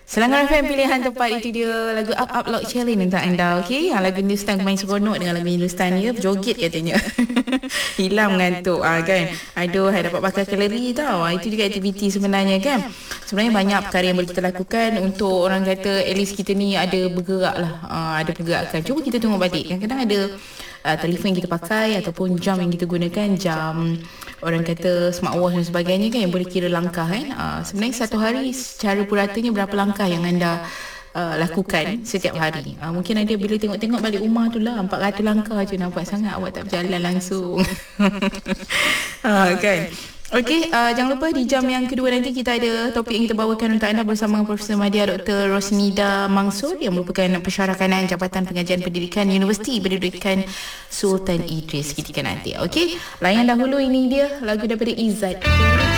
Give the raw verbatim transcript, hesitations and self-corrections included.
Selangor F M pilihan tepat itu dia lagu Up Up Lock Challenge untuk anda. Okey, lagu Hindustan main seronok dengan lagu Hindustan ni, joget katanya. Hilang ngantuk ah kan. Aduh, hai dapat bakar kalori tau. Ah, itu juga aktiviti sebenarnya kan. Sebenarnya banyak perkara yang boleh kita lakukan untuk orang kata at least kita ni ada bergerak lah. Ah, ada pergerakan. Cuba kita tengok balik. Kadang-kadang ada uh, telefon yang kita pakai ataupun jam yang kita gunakan, jam orang kata smartwatch dan sebagainya kan, yang boleh kira langkah kan. Uh, sebenarnya satu hari secara puratanya berapa langkah yang anda uh, lakukan setiap hari. Uh, mungkin ada bila tengok-tengok balik rumah tu lah empat ratus langkah je, nampak sangat awak tak berjalan langsung. uh, kan. Okey, uh, jangan lupa di jam yang kedua nanti kita ada topik yang kita bawakan untuk anda bersama Profesor Madya Doktor Rosnida Mangsur yang merupakan pensyarakanan Jabatan Pengajian Pendidikan Universiti Pendidikan Sultan Idris ketika nanti. Okey, layan dahulu ini dia lagu daripada Izzat.